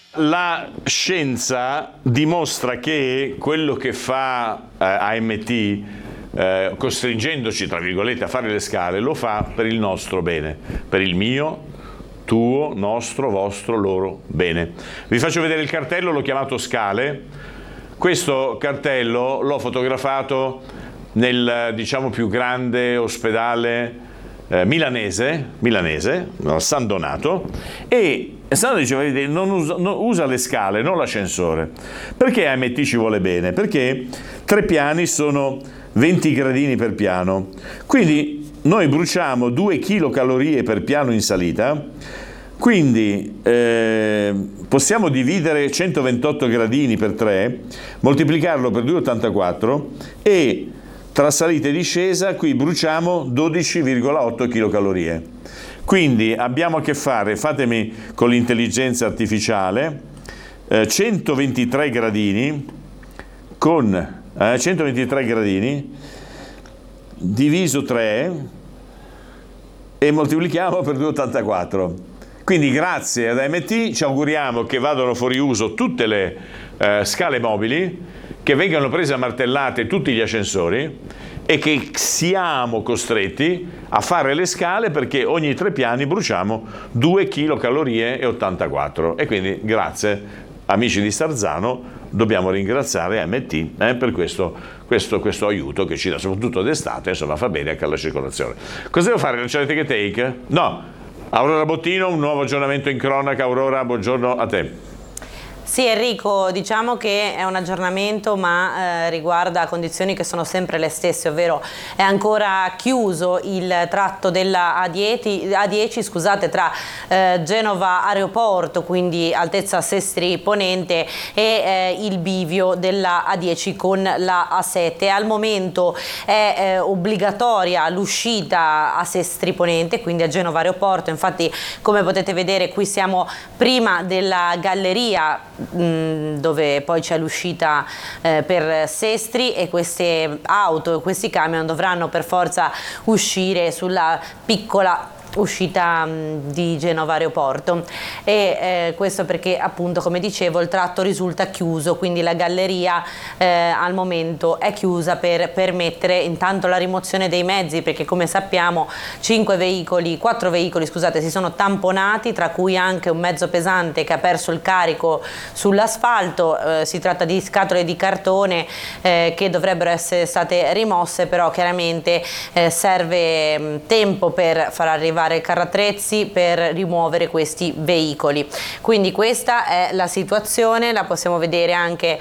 La scienza dimostra che quello che fa AMT, costringendoci, tra virgolette, a fare le scale, lo fa per il nostro bene, per il mio, tuo, nostro, vostro, loro bene. Vi faccio vedere il cartello, l'ho chiamato Scale. Questo cartello l'ho fotografato nel, diciamo, più grande ospedale milanese, al San Donato, e San Donato diceva: non usa le scale, non l'ascensore. Perché AMT ci vuole bene? Perché 3 piani sono 20 gradini per piano, quindi noi bruciamo 2 kcal per piano in salita, quindi possiamo dividere 128 gradini per 3, moltiplicarlo per 2,84 e tra salita e discesa qui bruciamo 12,8 kcal. Quindi abbiamo a che fare, fatemi con l'intelligenza artificiale, 123 gradini con 123 gradini diviso 3 e moltiplichiamo per 2,84. Quindi grazie ad AMT ci auguriamo che vadano fuori uso tutte le scale mobili, che vengano prese a martellate tutti gli ascensori e che siamo costretti a fare le scale, perché ogni 3 piani bruciamo 2 kcal e quindi grazie amici di Starzano, dobbiamo ringraziare AMT per questo aiuto che ci dà, soprattutto d'estate, insomma fa bene anche alla circolazione. Cosa devo fare? Non c'è la take? No. Aurora Bottino, un nuovo aggiornamento in cronaca. Aurora, buongiorno a te. Sì, Enrico, diciamo che è un aggiornamento ma riguarda condizioni che sono sempre le stesse, ovvero è ancora chiuso il tratto della A10, scusate, tra Genova Aeroporto, quindi altezza Sestri Ponente, e il bivio della A10 con la A7. Al momento è obbligatoria l'uscita a Sestri Ponente, quindi a Genova Aeroporto. Infatti, come potete vedere, qui siamo prima della galleria dove poi c'è l'uscita per Sestri, e queste auto e questi camion dovranno per forza uscire sulla piccola uscita di Genova Aeroporto, e questo perché appunto, come dicevo, il tratto risulta chiuso, quindi la galleria al momento è chiusa per permettere intanto la rimozione dei mezzi, perché come sappiamo 4 veicoli scusate, si sono tamponati, tra cui anche un mezzo pesante che ha perso il carico sull'asfalto. Si tratta di scatole di cartone che dovrebbero essere state rimosse, però chiaramente serve tempo per far arrivare carrattrezzi per rimuovere questi veicoli. Quindi questa è la situazione, la possiamo vedere anche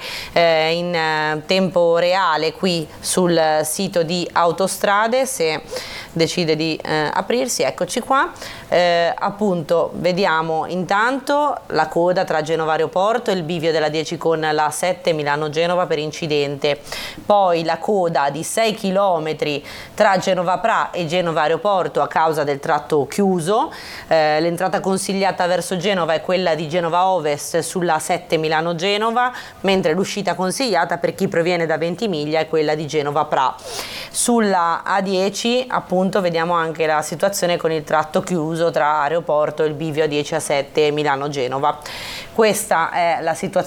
in tempo reale qui sul sito di Autostrade, se decide di aprirsi. Eccoci qua. Appunto vediamo intanto la coda tra Genova Aeroporto e il bivio della 10 con la 7 Milano-Genova per incidente, poi la coda di 6 km tra Genova Pra e Genova Aeroporto a causa del tratto chiuso. L'entrata consigliata verso Genova è quella di Genova Ovest sulla 7 Milano-Genova, mentre l'uscita consigliata per chi proviene da Ventimiglia è quella di Genova Pra. Sulla A10 appunto vediamo anche la situazione con il tratto chiuso tra aeroporto e il bivio A10 A7 Milano-Genova. Questa è la situazione